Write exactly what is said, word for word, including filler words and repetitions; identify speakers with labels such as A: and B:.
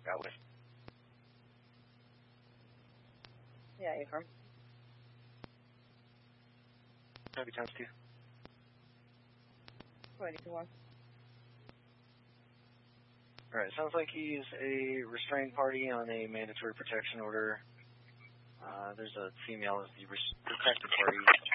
A: Got it.
B: Yeah, affirm.
A: Copy times two.
B: twenty-two one.
A: Alright, sounds like he's a restrained party on a mandatory protection order. Uh, there's a female as the res- protected party.